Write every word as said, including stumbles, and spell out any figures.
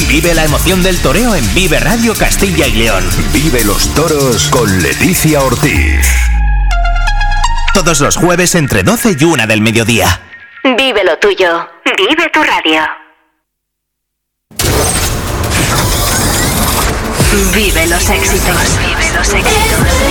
Vive la emoción del toreo en Vive Radio Castilla y León. Vive los toros con Leticia Ortiz. Todos los jueves entre doce y una del mediodía. Vive lo tuyo. Vive tu radio. Vive los éxitos. Vive los éxitos.